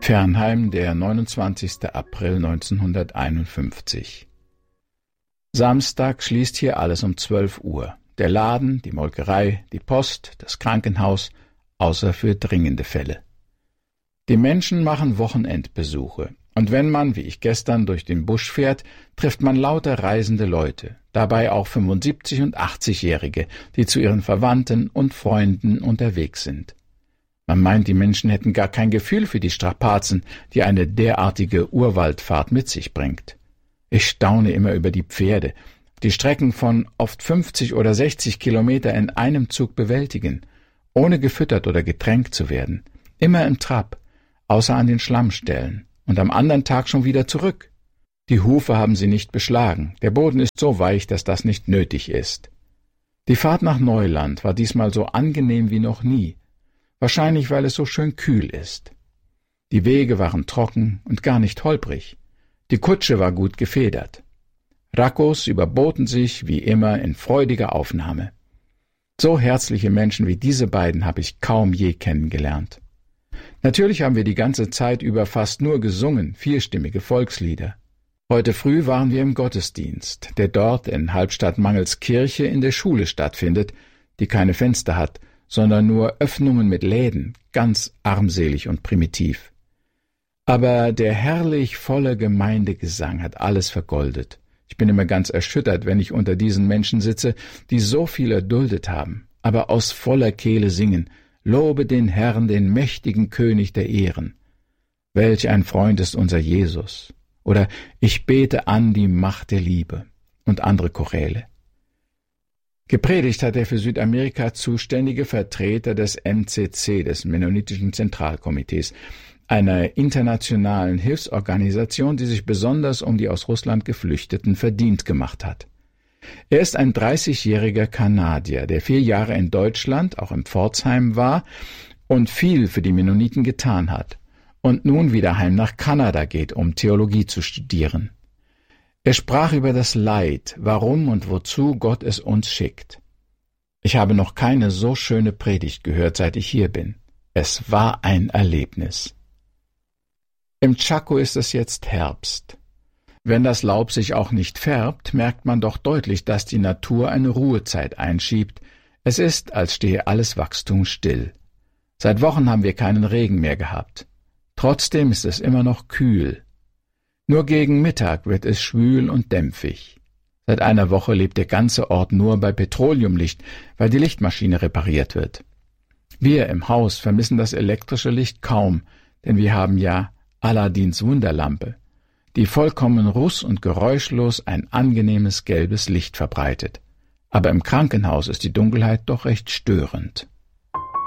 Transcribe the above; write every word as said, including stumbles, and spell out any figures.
Fernheim, der neunundzwanzigster April neunzehnhunderteinundfünfzig. Samstag schließt hier alles um zwölf Uhr. Der Laden, die Molkerei, die Post, das Krankenhaus, außer für dringende Fälle. Die Menschen machen Wochenendbesuche, und wenn man, wie ich gestern, durch den Busch fährt, trifft man lauter reisende Leute, dabei auch fünfundsiebzig- und achtzigjährige, die zu ihren Verwandten und Freunden unterwegs sind. Man meint, die Menschen hätten gar kein Gefühl für die Strapazen, die eine derartige Urwaldfahrt mit sich bringt. Ich staune immer über die Pferde, die Strecken von oft fünfzig oder sechzig Kilometer in einem Zug bewältigen, ohne gefüttert oder getränkt zu werden, immer im Trab, außer an den Schlammstellen, und am anderen Tag schon wieder zurück. Die Hufe haben sie nicht beschlagen, der Boden ist so weich, dass das nicht nötig ist. Die Fahrt nach Neuland war diesmal so angenehm wie noch nie, wahrscheinlich weil es so schön kühl ist. Die Wege waren trocken und gar nicht holprig. Die Kutsche war gut gefedert. Rackos überboten sich, wie immer, in freudiger Aufnahme. So herzliche Menschen wie diese beiden habe ich kaum je kennengelernt. Natürlich haben wir die ganze Zeit über fast nur gesungen, vierstimmige Volkslieder. Heute früh waren wir im Gottesdienst, der dort in Halbstadt-Mangels-Kirche in der Schule stattfindet, die keine Fenster hat, sondern nur Öffnungen mit Läden, ganz armselig und primitiv. Aber der herrlich volle Gemeindegesang hat alles vergoldet. Ich bin immer ganz erschüttert, wenn ich unter diesen Menschen sitze, die so viel erduldet haben, aber aus voller Kehle singen: Lobe den Herrn, den mächtigen König der Ehren. Welch ein Freund ist unser Jesus. Oder Ich bete an die Macht der Liebe und andere Choräle. Gepredigt hat der für Südamerika zuständige Vertreter des M C C, des Mennonitischen Zentralkomitees, einer internationalen Hilfsorganisation, die sich besonders um die aus Russland Geflüchteten verdient gemacht hat. Er ist ein dreißigjähriger Kanadier, der vier Jahre in Deutschland, auch in Pforzheim war und viel für die Mennoniten getan hat und nun wieder heim nach Kanada geht, um Theologie zu studieren. Er sprach über das Leid, warum und wozu Gott es uns schickt. Ich habe noch keine so schöne Predigt gehört, seit ich hier bin. Es war ein Erlebnis. Im Chaco ist es jetzt Herbst. Wenn das Laub sich auch nicht färbt, merkt man doch deutlich, dass die Natur eine Ruhezeit einschiebt. Es ist, als stehe alles Wachstum still. Seit Wochen haben wir keinen Regen mehr gehabt. Trotzdem ist es immer noch kühl. Nur gegen Mittag wird es schwül und dämpfig. Seit einer Woche lebt der ganze Ort nur bei Petroleumlicht, weil die Lichtmaschine repariert wird. Wir im Haus vermissen das elektrische Licht kaum, denn wir haben ja Aladins Wunderlampe, die vollkommen ruß- und geräuschlos ein angenehmes gelbes Licht verbreitet. Aber im Krankenhaus ist die Dunkelheit doch recht störend.